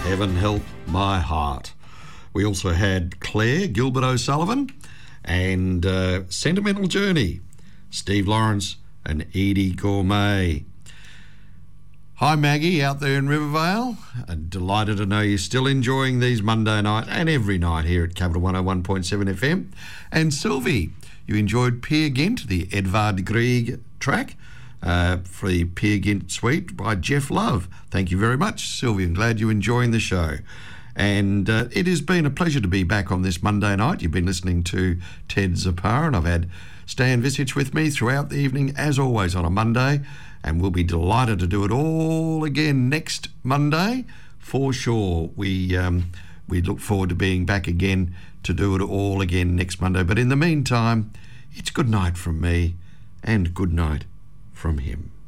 Heaven Help My Heart. We also had Claire Gilbert O'Sullivan and Sentimental Journey, Steve Lawrence and Edie Gourmet. Hi Maggie out there in Rivervale. Delighted to know you're still enjoying these Monday night and every night here at Capital 101.7 FM. And Sylvie, you enjoyed Peer Gynt, the Edvard Grieg track for the Peer Gynt suite by Jeff Love. Thank you very much, Sylvie. I'm glad you're enjoying the show. And it has been a pleasure to be back on this Monday night. You've been listening to Ted Zapar, and I've had Stan Visich with me throughout the evening, as always, on a Monday. And we'll be delighted to do it all again next Monday for sure. We look forward to being back again to do it all again next Monday. But in the meantime, it's good night from me and good night from him.